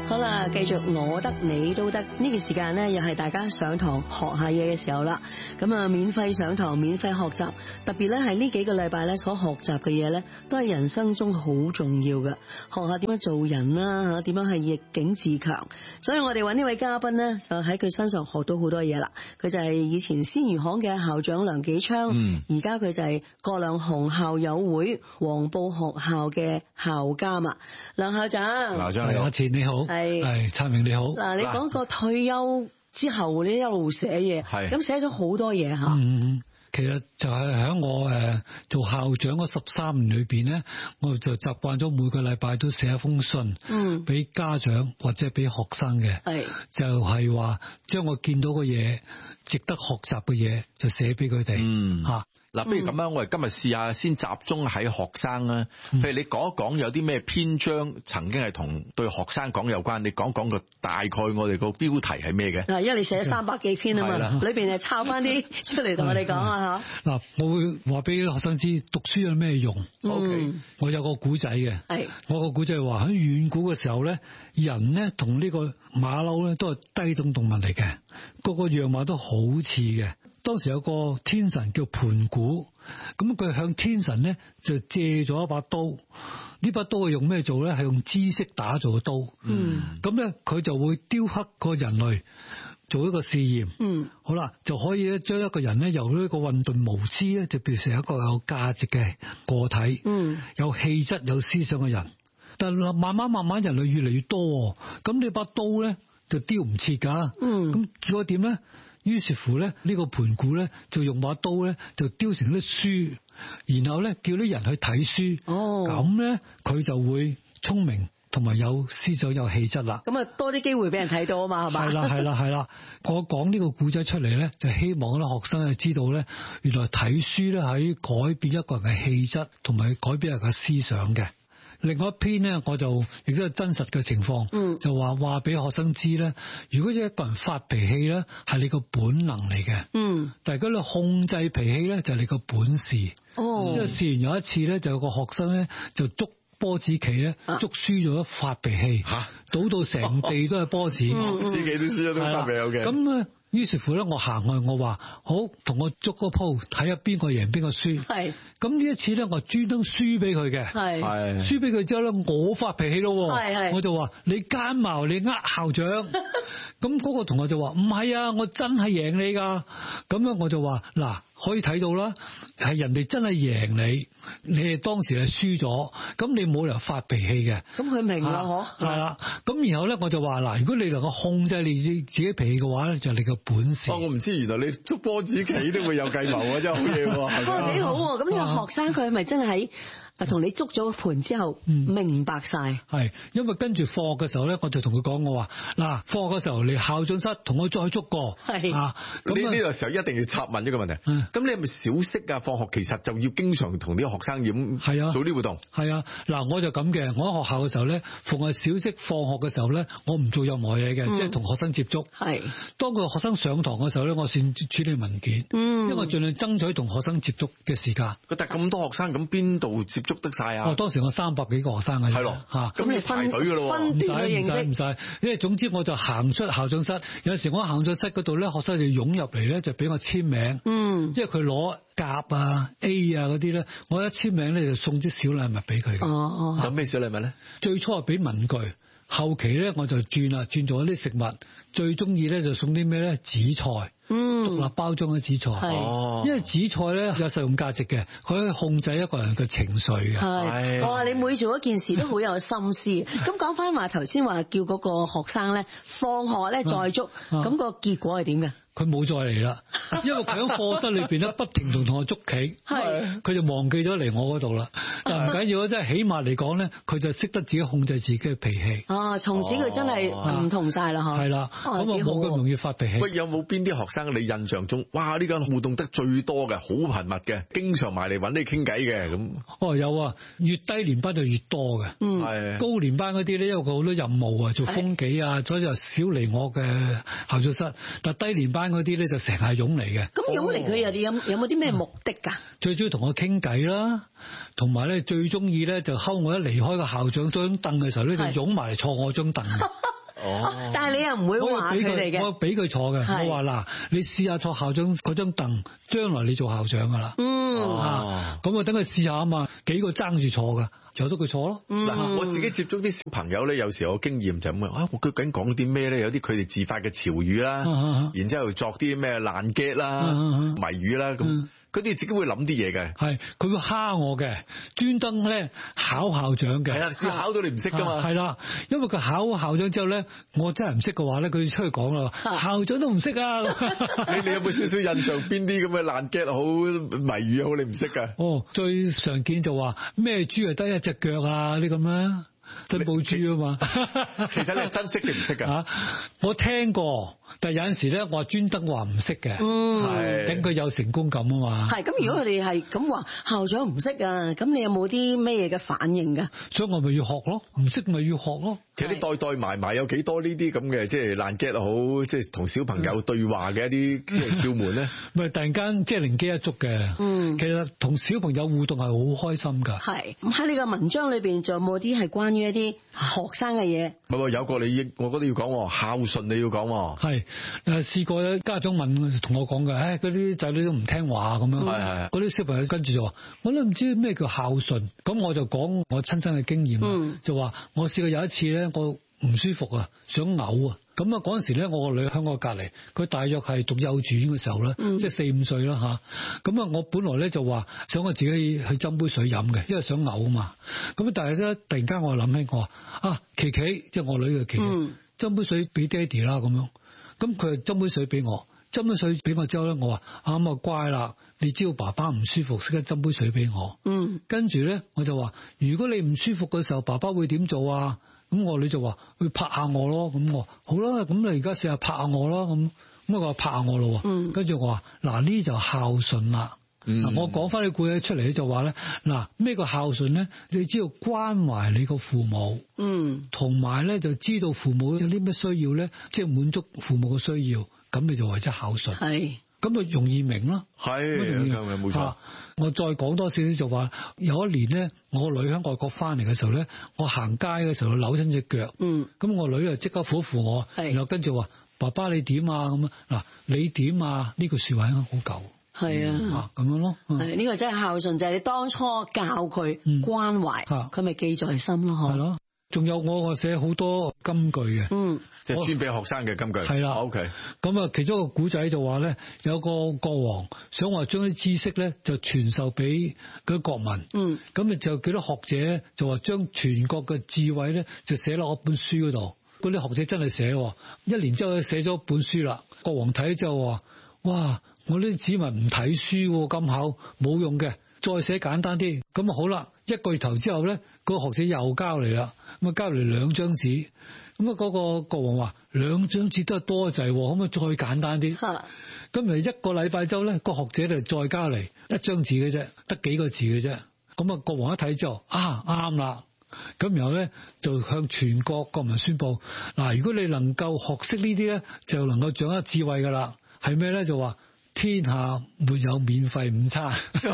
好啦，繼續我得你都得呢個時間呢，又係大家上堂學下嘢嘅時候啦。咁啊，免費上堂，免費學習，特別咧係呢幾個禮拜咧所學習嘅嘢咧，都係人生中好重要嘅。學下點樣做人啦，吓點樣係逆境自強。所以我哋揾呢位嘉賓呢，就喺佢身上學到好多嘢啦。佢就係以前鮮魚行嘅校長梁紀昌，而家佢就係葛量洪校友會黃埔學校嘅校監啊。梁校長， 校長阿錢你好，係燦榮你好。 嗱，你講個退休之後你一路寫嘢，咁寫咗好多嘢吓。 其實就係喺我做校長嗰13年裏邊咧，我就習慣咗每個禮拜都寫一封信，俾家長或者俾學生嘅，就係話將我見到嘅嘢、值得學習嘅嘢，就寫俾佢哋吓。 嗱，不如咁樣，我哋今日試下先集中喺學生啦。譬如你講一講有啲咩篇章曾經係同對學生講有關，你講講個大概我哋個標題係咩嘅？嗱， 因為你寫咗300幾篇啊嘛，裏邊係抄翻啲出嚟同我哋講啊吓。 嗱，我會話俾學生知讀書有咩用。OK，我有個古仔嘅，我個古仔話喺遠古嘅時候咧，人咧同呢個馬騮咧都係低等動物嚟嘅，個樣貌都好似嘅。當時有個天神叫盤古，咁佢向天神咧就借咗一把刀，呢把刀係用咩做咧？係用知識打造嘅刀。咁咧佢就會雕刻個人類，做一個試驗。好啦，就可以咧將一個人咧由呢個混沌無知咧，就變成一個有價值嘅個體，有氣質、有思想嘅人。但係慢慢人類越嚟越多，咁呢把刀咧就雕唔切噶。咁結果點咧？於是乎咧，呢個盤古咧就用把刀咧就雕成啲書，然後咧叫啲人去睇書。咁咧佢就會聰明同埋有思想有氣質啦。咁啊多啲機會俾人睇到啊嘛，係嘛？ 係啦。我講呢個古仔出嚟咧，就希望咧學生係知道咧，原來睇書咧喺改變一個人嘅氣質同埋改變人嘅思想嘅。另外一篇咧，我就亦都係真實嘅情況，就話俾學生知咧，如果一個人發脾氣咧，係你個本能嚟嘅，但係如果你控制脾氣咧，就係你個本事。因為試完有一次咧，就有個學生咧就捉波子棋咧，捉輸咗發脾氣，倒到成地都係波子， 波子棋都輸咗都發脾氣嘅。 咁咧。於是乎咧，我行去，我話好，同我捉個鋪，睇下邊個贏邊個輸。咁呢一次咧，我專登輸俾佢嘅。輸俾佢之後咧，我發脾氣咯。我就話你奸茅，你呃校長。咁嗰個同學就話唔係啊，我真係贏你噶。咁樣我就話嗱，可以睇到啦，係人哋真係贏你，你係當時係輸咗，咁你冇理由發脾氣嘅。 咁佢明啦，嗬。 係啦，咁然後咧我就話嗱，如果你能夠控制你自己脾氣嘅話咧，就係你嘅本事。 我唔知原來你捉波子棋都會有計謀啊，真係好嘢喎。 不過幾好喎，咁呢個學生佢係咪真係喺同你捉咗盤之後明白晒？ 係，因為跟住放學嘅時候咧，我就同佢講，我話嗱，放學嘅時候嚟校長室同我再捉過。咁呢個時候一定要插問一個問題。咁你係咪小息啊？放學其實就要經常同啲學生咁做啲活動？係啊，嗱，我就咁嘅。我喺學校嘅時候咧，逢係小息放學嘅時候咧，我唔做任何嘢嘅，即係同學生接觸。當個學生上堂嘅時候咧，我先處理文件。因為我盡量爭取同學生接觸嘅時間。但係咁多學生，咁邊度接觸得晒啊？ 當時我300幾個學生嘅。係咯， 咁你排隊噶咯？ 唔使，因為總之我就行出校長室。有陣時我行咗室嗰度咧，學生就湧入嚟咧，就俾我簽名。即係佢攞甲啊 A 啊嗰啲咧，我一簽名咧就送啲小禮物俾佢。 有咩小禮物咧？ 最初係俾文具，後期咧我就轉做一啲食物。最中意咧就送啲咩咧？紫菜。獨立包裝嘅紫菜，因為紫菜咧有實用價值嘅，佢可以控制一個人嘅情緒嘅。 哇！你每做一件事都好有心思。咁講翻話頭先話叫嗰個學生咧放學咧再捉，咁個結果係點嘅？ 佢冇再嚟啦，因為佢喺課室裏邊咧不停同學捉棋，佢就忘記咗嚟我嗰度啦。但唔緊要啊，即係起碼嚟講咧，佢就識得自己控制自己嘅脾氣。 從此佢真係唔同晒啦，嗬。 係啦，咁啊冇咁容易發脾氣。 喂，有冇邊啲學生你印象中，哇呢個互動得最多嘅，好頻密嘅，經常埋嚟揾你傾偈嘅咁？ 有啊，越低年班就越多嘅。高年班嗰啲咧，因為佢好多任務啊，做風紀啊，所以就少嚟我嘅校長室。但低年班嗰啲咧就成日湧嚟嘅。 咁湧嚟佢有冇啲咩目的㗎？ 最中意同我傾偈啦，同埋咧最中意咧就睺我一離開個校長張凳嘅時候咧，就湧埋嚟坐我張凳。 但係你又唔會話佢哋嘅， 我俾佢坐嘅，我話嗱，你試下坐校長嗰張凳，將來你做校長噶啦。咁我等佢試下啊嘛，幾個爭住坐噶，由得佢坐咯。 嗱，我自己接觸啲小朋友咧，有時候我經驗就咁啊，我究竟講啲咩咧？有啲佢哋自發嘅潮語啦，然之後作啲咩爛 get 啦、謎語啦咁。佢哋自己會諗啲嘢嘅， 係佢會蝦我嘅，專登咧考校長嘅， 係啦，要考到你唔識噶嘛， 係啦，因為佢考校長之後咧，我真係唔識嘅話咧，佢出去講啦，校長都唔識啊！ 你有冇少少印象邊啲咁嘅爛 get 好謎語好你唔識噶？ 最常見就話咩豬係得一隻腳啊啲咁啦。珍寶豬啊嘛， 其實你係真識定唔識㗎？ 我聽過，但係有陣時咧，我專登話唔識嘅，等佢有成功感啊嘛。 係咁，如果佢哋係咁話校長唔識啊，咁你有冇啲咩嘢嘅反應㗎？ 所以我咪要學咯，唔識咪要學咯。 其實你代埋有幾多呢啲咁嘅即係爛 get 好，即係同小朋友對話嘅一啲即係竅門咧？ 咪突然間即係靈機一觸嘅。其實同小朋友互動係好開心㗎。 係咁喺你個文章裏邊，仲有冇啲係關於一啲學生嘅嘢？ 唔係有個你，我覺得要講孝順，你要講。 係試過有家長問同我講嘅，嗰啲仔女都唔聽話咁樣。係嗰啲小朋友跟住就話，我都唔知咩叫孝順。咁我就講我親身嘅經驗，就話我試過有一次咧，我唔舒服啊，想嘔啊。咁啊嗰陣時咧，我個女喺我隔離，佢大約係讀幼稚園嘅時候咧，即係4-5歲啦嚇。咁啊，我本來咧就話想我自己去斟杯水飲嘅，因為想嘔啊嘛。咁但係咧，突然間我諗起我話琪琪，即係我女嘅琪琪，斟杯水俾爹哋啦咁樣。咁佢就斟杯水俾我，斟杯水俾我之後咧，我話咁啊乖啦，你知道爸爸唔舒服，識得斟杯水俾我。跟住咧我就話，如果你唔舒服嘅時候，爸爸會點做啊？咁我女就話會拍下我咯，咁我好啦，咁你而家試下拍下我啦，咁佢話拍下我咯，跟住我話嗱呢就孝順啦。我講翻啲故事出嚟就話咧，嗱咩個孝順咧？你知道關懷你個父母，同埋咧就知道父母有啲咩需要咧，即係滿足父母嘅需要，咁你就為之孝順。係。咁咪容易明咯， 冇錯。 我再講多少少就話，有一年咧，我女喺外國翻嚟嘅時候咧，我行街嘅時候扭親隻腳，咁我女就即刻扶我，然後跟住話：爸爸你點啊？咁嗱，你點啊？呢句說話應該好舊。係啊，咁樣咯。 係呢個真係孝順，就係你當初教佢關懷，佢咪記在心咯。係咯。 仲有我寫好多金句嘅， 即係專俾學生嘅金句。 係啦 ，OK。 咁啊，其中一個古仔就話咧，有個國王想話將啲知識咧就傳授俾嗰啲國民。咁就幾多學者就話將全國嘅智慧咧就寫落一本書嗰度。嗰啲學者真係寫，1年之後寫咗一本書啦。國王睇之後話：哇，我啲子民唔睇書咁厚，冇用嘅。再寫簡單啲，咁啊好啦，1個月頭之後咧，個學者又交嚟啦，咁啊交嚟2張紙，咁啊嗰個國王話2張紙都係多滯，可唔可以再簡單啲？咁咪1個禮拜之後咧，個學者就再交嚟1張紙嘅啫，得幾個字嘅啫，咁啊國王一睇之後啱啦，咁然後咧就向全國國民宣佈，嗱，如果你能夠學識呢啲咧，就能夠掌握智慧噶啦，係咩咧？就話天下沒有免費午餐，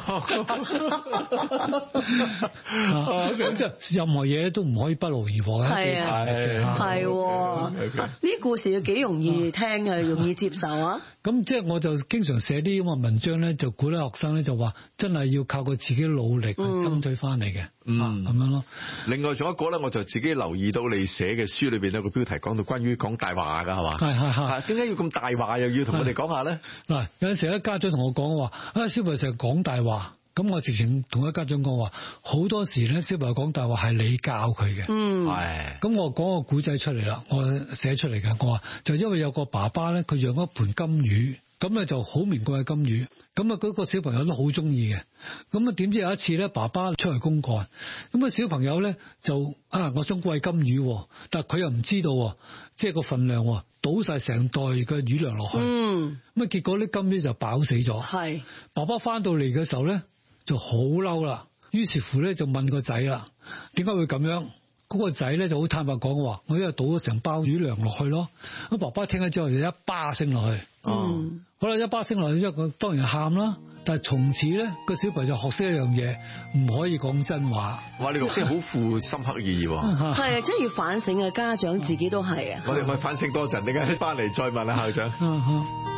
咁即係任何嘢都唔可以不勞而獲嘅。係啊， 係呢啲故事要幾容易聽嘅，容易接受啊。 咁即係我就經常寫啲咁嘅文章咧，就鼓勵學生咧，就話真係要靠佢自己努力去爭取翻嚟嘅。咁樣咯。 另外仲有一個咧，我就自己留意到你寫嘅書裏邊有個標題講到關於講大話噶，係嘛？係。點解要咁大話又要同我哋講下咧？ 嗱，有陣時咧家長同我講話，小朋友成日講大話，咁我直情同一家長講話，好多時咧小朋友講大話係你教佢嘅。係。咁我講個古仔出嚟啦，我寫出嚟嘅，我話就因為有個爸爸咧，佢養咗一盤金魚。咁咧就好名貴嘅金魚，咁啊嗰個小朋友都好中意嘅。咁啊點知有一次咧，爸爸出去公幹，咁啊小朋友咧就我想餵金魚，但係佢又唔知道，即係個份量，倒晒成袋嘅魚糧落去。咁啊結果啲金魚就飽死咗。係。爸爸翻到嚟嘅時候咧就好嬲啦，於是乎咧就問個仔啦，點解會咁樣？ 嗰個仔咧就好坦白講話，我一日倒咗成包魚糧落去咯。咁爸爸聽咗之後就一巴聲落去。好啦，一巴聲落去之後，佢當然喊啦。但係從此咧，個小朋友就學識一樣嘢，唔可以講真話。 哇！你個先好富深刻意義喎。 係啊，真係要反省嘅，家長自己都係啊。 我哋咪反省多陣，點解翻嚟再問下校長？